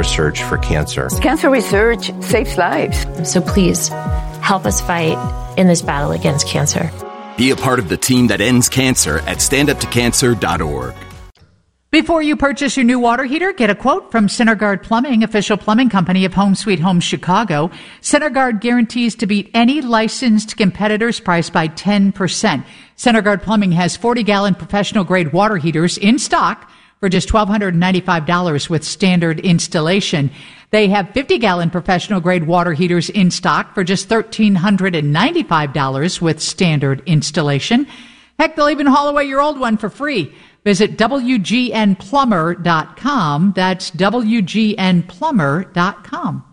research for cancer. Cancer research saves lives. So please help us fight in this battle against cancer. Be a part of the team that ends cancer at standuptocancer.org. Before you purchase your new water heater, get a quote from Centerguard Plumbing, official plumbing company of Home Sweet Home Chicago. Centerguard guarantees to beat any licensed competitor's price by 10%. Centerguard Plumbing has 40-gallon professional-grade water heaters in stock for just $1,295 with standard installation. They have 50-gallon professional-grade water heaters in stock for just $1,395 with standard installation. Heck, they'll even haul away your old one for free. Visit WGNplumber.com. That's WGNplumber.com.